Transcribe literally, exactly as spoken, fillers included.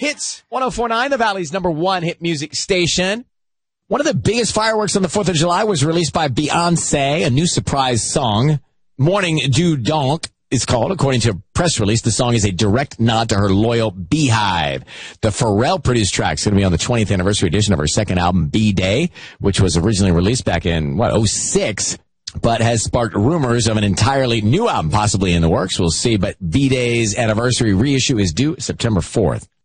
Hits one oh four point nine, the Valley's number one hit music station. One of the biggest fireworks on the fourth of July was released by Beyonce, a new surprise song. Morning Du Donk is called. According to a press release, the song is a direct nod to her loyal Beehive. The Pharrell-produced track is going to be on the twentieth anniversary edition of her second album, B-Day, which was originally released back in, what, oh six, but has sparked rumors of an entirely new album possibly in the works. We'll see, but B-Day's anniversary reissue is due September fourth.